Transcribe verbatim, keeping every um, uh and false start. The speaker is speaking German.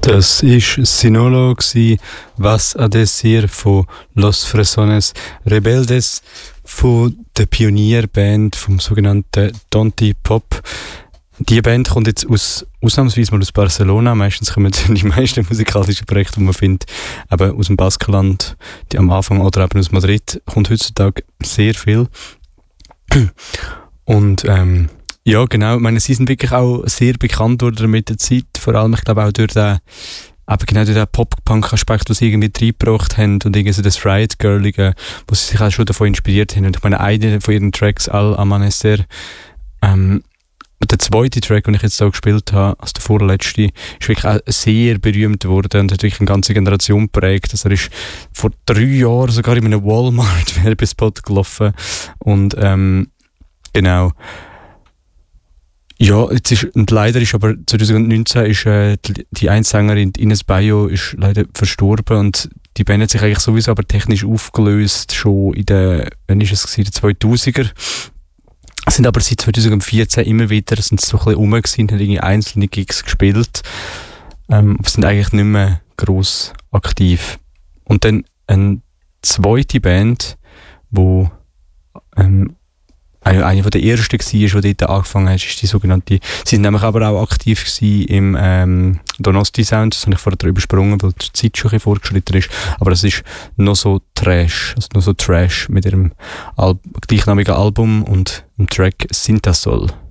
Das war Sinolo, «Was a decir» von Los Fresones Rebeldes, von der Pionierband vom sogenannten Tonti Pop. Die Band kommt jetzt aus, ausnahmsweise mal aus Barcelona. Meistens kommen die meisten musikalischen Projekte, die man findet, eben aus dem Baskenland, die am Anfang, oder eben aus Madrid, kommt heutzutage sehr viel. Und ähm, ja, genau. Ich meine, sie sind wirklich auch sehr bekannt worden mit der Zeit. Vor allem, ich glaube, auch durch den, eben genau durch den Pop-Punk-Aspekt, den sie irgendwie reingebracht haben und irgendwie so das Riot-Girlige, wo sie sich auch schon davon inspiriert haben. Und ich meine, einer von ihren Tracks, Al Amanecer, ähm, der zweite Track, den ich jetzt hier gespielt habe, also der vorletzte, ist wirklich auch sehr berühmt worden und hat wirklich eine ganze Generation geprägt. Also er ist vor drei Jahren sogar in einem Walmart-Werbespot gelaufen. Und ähm, genau. Ja, jetzt ist, und leider ist aber zwanzig neunzehn ist äh, die, die eine Sängerin Ines Bayo ist leider verstorben und die Band hat sich eigentlich sowieso aber technisch aufgelöst, schon in den, wann ist es gewesen, den zweitausender. Sind aber seit zwanzig vierzehn immer wieder, sind so ein bisschen rum gewesen, haben irgendwie einzelne Gigs gespielt, ähm, aber sind eigentlich nicht mehr gross aktiv. Und dann eine zweite Band, wo ähm, eine, eine von der ersten war, die dort angefangen hat, ist die sogenannte, sie sind nämlich aber auch aktiv gewesen im ähm, Donosti Sound, das habe ich vorher übersprungen, weil die Zeit schon ein bisschen vorgeschritten ist, aber es ist noch so Trash, also noch so Trash mit ihrem Al- gleichnamigen Album und dem Track Sintasol.